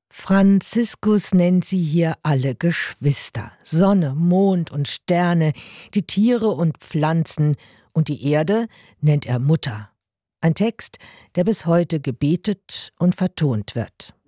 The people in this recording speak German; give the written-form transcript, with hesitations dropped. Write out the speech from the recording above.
Franziskus nennt sie hier alle Geschwister. Sonne, Mond und Sterne, die Tiere und Pflanzen und die Erde nennt er Mutter. Ein Text, der bis heute gebetet und vertont wird.